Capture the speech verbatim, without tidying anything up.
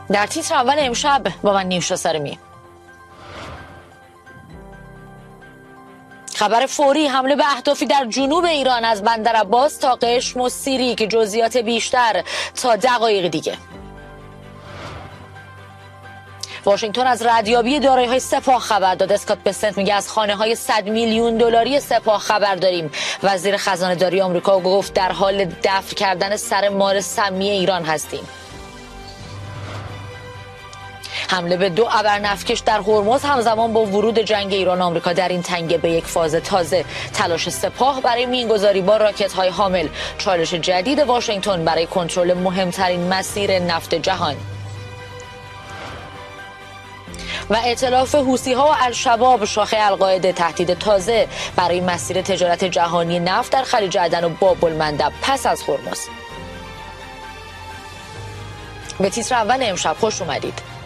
در تیتر اول امشب با من نیوشا سرمی. خبر فوری حمله به اهدافی در جنوب ایران از بندر عباس تا قشم و سیری که جزئیات بیشتر تا دقایق دیگه. واشنگتن از ردیابی دارایی‌های سپاه خبر داد. اسکات بسنت میگه از خانه‌های صد میلیون دلاری سپاه خبر داریم. وزیر خزانه داری آمریکا گفت در حال دفع کردن سر مار سمی ایران هستیم. حمله به دو ابرنفکش در هرمز همزمان با ورود جنگ ایران و آمریکا در این تنگه به یک فاز تازه. تلاش سپاه برای مینگذاری با راکت‌های حامل. چالش جدید واشنگتن برای کنترل مهمترین مسیر نفت جهان. و ائتلاف حوثی‌ها و الشباب شاخه القاعده تهدید تازه برای مسیر تجارت جهانی نفت در خلیج عدن و باب المندب پس از هرمز. به تیتر اول امشب خوش اومدید.